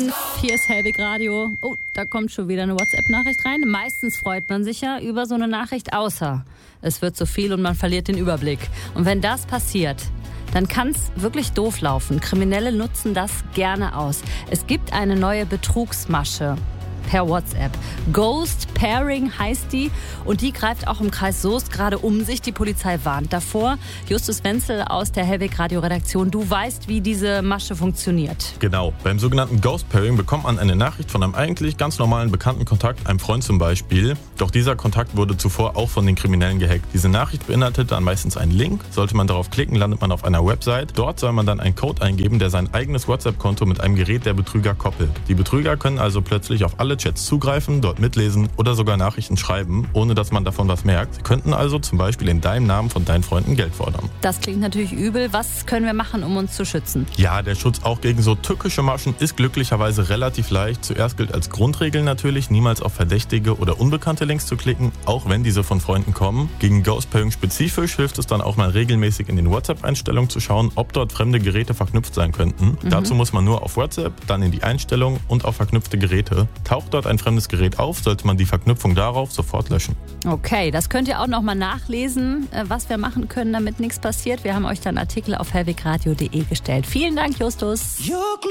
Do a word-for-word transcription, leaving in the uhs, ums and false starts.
Hier ist Helbig Radio. Oh, da kommt schon wieder eine WhatsApp-Nachricht rein. Meistens freut man sich ja über so eine Nachricht, außer es wird zu viel und man verliert den Überblick. Und wenn das passiert, dann kann es wirklich doof laufen. Kriminelle nutzen das gerne aus. Es gibt eine neue Betrugsmasche per WhatsApp. Ghost Pairing heißt die und die greift auch im Kreis Soest gerade um sich. Die Polizei warnt davor. Justus Wenzel aus der Helbig Radio Redaktion, du weißt, wie diese Masche funktioniert. Genau, beim sogenannten Ghost Pairing bekommt man eine Nachricht von einem eigentlich ganz normalen bekannten Kontakt, einem Freund zum Beispiel. Doch dieser Kontakt wurde zuvor auch von den Kriminellen gehackt. Diese Nachricht beinhaltet dann meistens einen Link. Sollte man darauf klicken, landet man auf einer Website. Dort soll man dann einen Code eingeben, der sein eigenes WhatsApp-Konto mit einem Gerät der Betrüger koppelt. Die Betrüger können also plötzlich auf alle Chats zugreifen, dort mitlesen oder sogar Nachrichten schreiben, ohne dass man davon was merkt. Sie könnten also zum Beispiel in deinem Namen von deinen Freunden Geld fordern. Das klingt natürlich übel. Was können wir machen, um uns zu schützen? Ja, der Schutz auch gegen so tückische Maschen ist glücklicherweise relativ leicht. Zuerst gilt als Grundregel natürlich, niemals auf verdächtige oder unbekannte Links zu klicken, auch wenn diese von Freunden kommen. Gegen Ghost Pairing spezifisch hilft es dann auch mal regelmäßig in den WhatsApp-Einstellungen zu schauen, ob dort fremde Geräte verknüpft sein könnten. Mhm. Dazu muss man nur auf WhatsApp, dann in die Einstellungen und auf verknüpfte Geräte. Taucht dort ein fremdes Gerät auf, sollte man die Verknüpfung darauf sofort löschen. Okay, das könnt ihr auch noch mal nachlesen, was wir machen können, damit nichts passiert. Wir haben euch dann Artikel auf helbigradio punkt de gestellt. Vielen Dank, Justus.